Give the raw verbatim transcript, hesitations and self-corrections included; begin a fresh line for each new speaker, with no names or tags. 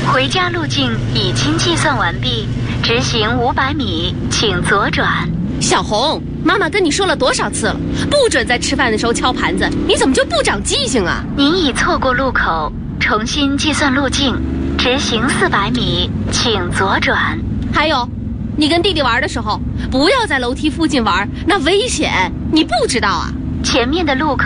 回家路径已经计算完毕，直行五百米，请左转。
小红，妈妈跟你说了多少次了，不准在吃饭的时候敲盘子，你怎么就不长记性啊？
您已错过路口，重新计算路径，直行四百米，请左转。
还有，你跟弟弟玩的时候，不要在楼梯附近玩，那危险，你不知道啊？
前面的路口